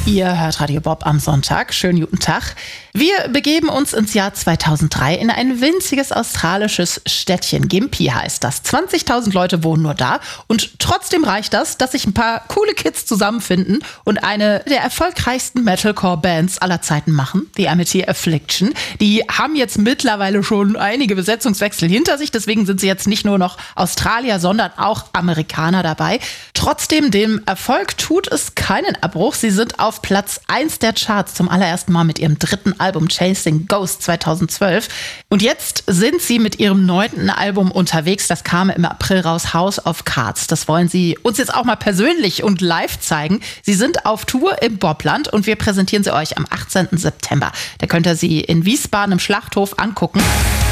Ihr hört Radio Bob am Sonntag. Schönen guten Tag. Wir begeben uns ins Jahr 2003 in ein winziges australisches Städtchen. Gympie heißt das. 20.000 Leute wohnen nur da. Und trotzdem reicht das, dass sich ein paar coole Kids zusammenfinden und eine der erfolgreichsten Metalcore-Bands aller Zeiten machen, The Amity Affliction. Die haben jetzt mittlerweile schon einige Besetzungswechsel hinter sich. Deswegen sind sie jetzt nicht nur noch Australier, sondern auch Amerikaner dabei. Trotzdem, dem Erfolg tut es keinen Abbruch. Sie sind auf Platz 1 der Charts zum allerersten Mal mit ihrem dritten Album Chasing Ghosts 2012. Und jetzt sind sie mit ihrem 9. Album unterwegs. Das kam im April raus, House of Cards. Das wollen sie uns jetzt auch mal persönlich und live zeigen. Sie sind auf Tour im Bobland und wir präsentieren sie euch am 18. September. Da könnt ihr sie in Wiesbaden im Schlachthof angucken.